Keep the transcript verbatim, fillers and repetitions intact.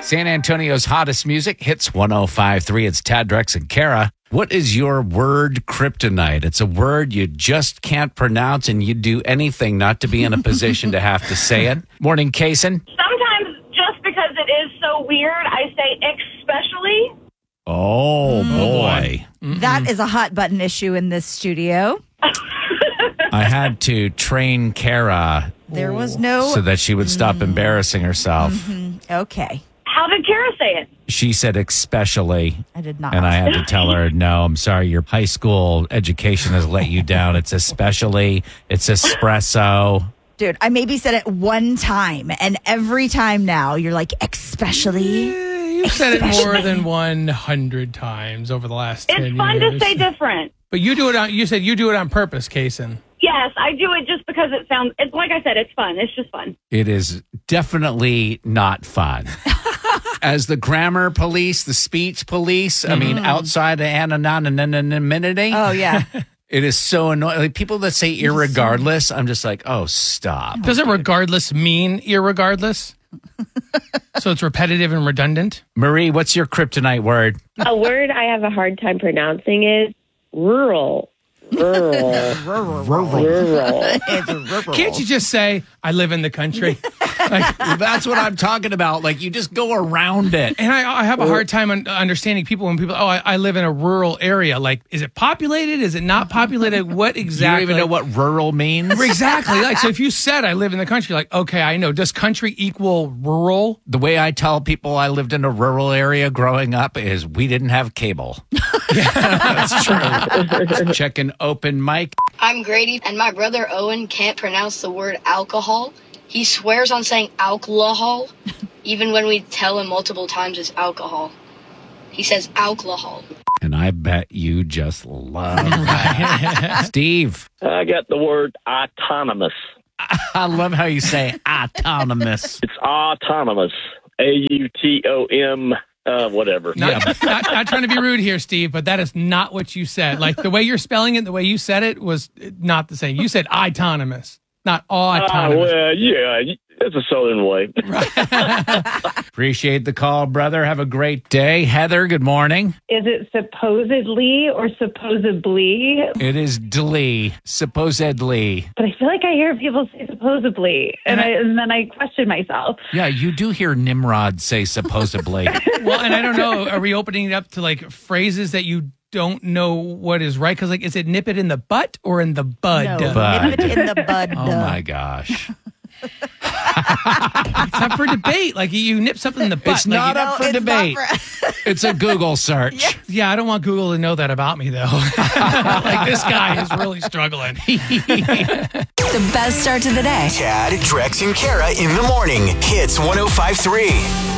San Antonio's hottest music hits one oh five point three. It's Tad, Drex, and Kara. What is your word kryptonite? It's a word you just can't pronounce, and you'd do anything not to be in a position to have to say it. Morning, Kason. Sometimes just because it is so weird, I say especially. Oh, boy. Mm-mm. That is a hot button issue in this studio. I had to train Kara. There was no... So that she would stop mm. embarrassing herself. Mm-hmm. Okay. How did Kara say it? She said especially. I did not. And I had to tell her, no, I'm sorry, your high school education has let you down. It's especially, it's espresso. Dude, I maybe said it one time, and every time now you're like, especially. Yeah, you've said it more than one hundred times over the last ten years. It's fun to say different. But you do it on, you said you do it on purpose, Kason. Yes, I do it just because it sounds, it's like I said, it's fun. It's just fun. It is definitely not fun. As the grammar police, the speech police, I mean, outside of anonymity. Oh, yeah. It is so annoying. Like, people that say irregardless, I'm just like, oh, stop. Doesn't regardless mean irregardless? So it's repetitive and redundant? Marie, what's your kryptonite word? A word I have a hard time pronouncing is rural. Rural. Rural. Rural. Can't you just say, I live in the country? Like, that's what I'm talking about. Like, you just go around it. And I, I have a hard time un- understanding people when people, oh, I, I live in a rural area. Like, is it populated? Is it not populated? What exactly? You don't even know what rural means? Exactly. Like, so if you said I live in the country, like, okay, I know. Does country equal rural? The way I tell people I lived in a rural area growing up is we didn't have cable. Yeah, that's true. Check an open mic. I'm Grady, and my brother Owen can't pronounce the word alcohol. He swears on saying alcohol, even when we tell him multiple times it's alcohol. He says alcohol. And I bet you just love that. Steve. I got the word autonomous. I love how you say autonomous. It's autonomous. A U T O M Uh, whatever. Not, Yeah. not, not trying to be rude here, Steve, but that is not what you said. Like, the way you're spelling it, the way you said it was not the same. You said autonomous, not autonomous. Uh, well, yeah, it's a Southern way. Appreciate the call, brother. Have a great day. Heather, good morning. Is it supposedly or supposedly? It is Dlee, supposedly. But I feel like I hear people say supposedly, and, And I, I- and then I question myself. Yeah, you do hear Nimrod say supposedly. Well, and I don't know, are we opening it up to like phrases that you don't know what is right? Because, like, is it nip it in the butt or in the bud? No, Bud. nip it in the bud. Oh, my gosh. It's up for debate. Like, you nip something in the butt. It's like, not you- up for it's debate. not for- It's a Google search. Yeah, I don't want Google to know that about me, though. Like, this guy is really struggling. The best start to the day. Tad, Drex, and Kara in the morning. Hits one oh five point three.